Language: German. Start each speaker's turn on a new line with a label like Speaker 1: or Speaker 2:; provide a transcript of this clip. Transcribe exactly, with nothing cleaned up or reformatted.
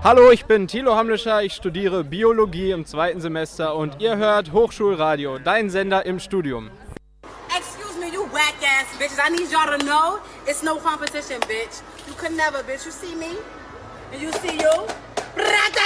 Speaker 1: Hallo, ich bin Thilo Hamlischer, ich studiere Biologie im zweiten Semester und ihr hört Hochschulradio, dein Sender im Studium.
Speaker 2: Excuse me, you whack ass bitches. I need y'all to know it's no competition, bitch. You could never, bitch. You see me? And you see you?